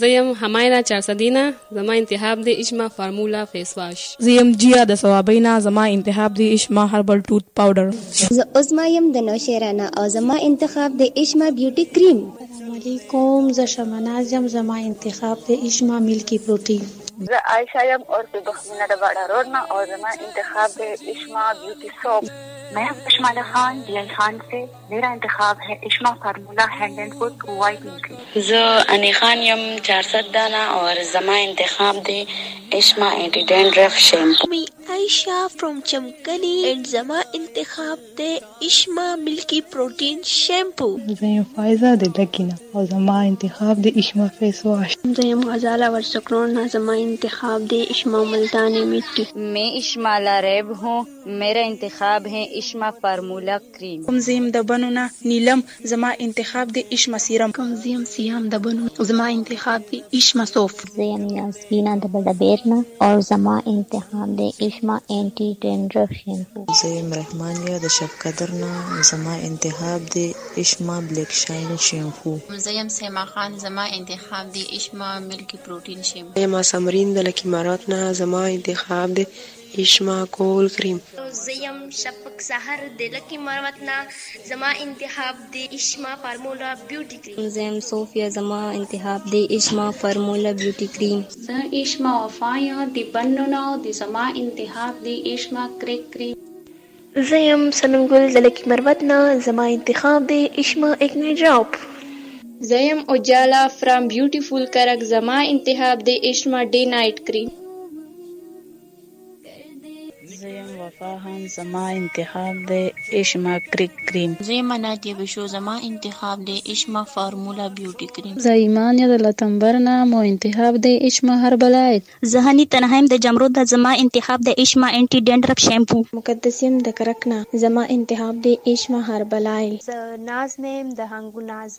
زیم هماینا چارسدینا زما انتخاب دی اشما فارمولا فیس واش. زیم جیا د ثوابینا زما انتخاب دی اشما هربل ټوت پاوډر. زه عظما یم د نوشیرانه او زما انتخاب دی اشما بیوټي کریم. السلام علیکم. زه شمناز یم زما انتخاب دی اشما ملکی پروټین. زه عائشہ یم اور پہ بخمینہ ڈباڑا روڈنا اور زما انتخاب ہے اشما بیوٹی سوپ. میں ہوں اشمالا خان ڈی خان سے. میرا انتخاب ہے اشما فارمولا ہینڈ اینڈ فٹ وائٹنگ کریم. زه انی خان یم 400 دانہ اور زما انتخاب دی اشما اینٹی ڈینڈرف شیمپو. می عائشہ فرام چمکلی اینڈ زما انتخاب دی اشما ملکی پروٹین شیمپو. زیم فائزہ دی لکینا اور زما انتخاب دی اشما فیس واش. زیم غزالہ ورسکرونا زما انتخاب دی اشما ملتانی مٹی. میں اشمالا ریب ہوں. میرا انتخاب ہے اشما فارمولا کریم. زیم دبنونا نیلم زما انتخاب دی اشما سیرم. زیم سیام دبنو زما انتخاب دی اشما صوف. زیم یاسمینا دبدبیرنا اور زما انتخاب دی اشما اینٹی ڈینڈرف شیمپو. زیم رحمانیہ د شب قدرنا زما انتخاب دی اشما بلیک شائن شیمپو. زیم سیما خان زما انتخاب دی اشما ملکی پروٹین شیمپو. زیم سمرین د لکی ماراتنا زما انتخاب دی اشما کول کریم. زیم شفق سحر د لکی مروتنا زما انتخاب دی اشما فارمولا بیوٹی کریم. زیم صوفیا زما انتخاب دی اشما فارمولا بیوٹی کریم. زه اشما وفایا دی بنونا دی زما انتخاب دی اشما کریک کریم. زیم سنم گل د لکی مروتنا زما انتخاب دی اشما ایکنی ڈراپ. زیم اجالا فرام بیوٹیفول کرک زما انتخاب دی اشما ڈے نائٹ کریم. زیم وفا خان زما انتخاب دے اشما کریک کریم. زیم نادیہ بشو زما انتخاب دے اشما فارمولا بیوٹی کریم. زایمان یا د لتنبرنا مو انتخاب دے اشما هربلایت. زهنی تنهایم د جمرود د زما انتخاب د اشما انٹی ڈینڈرف شیمپو. مقدسیم د کرکنا زما انتخاب دے اشما هربلایل. ناز نیم د هنگو ناز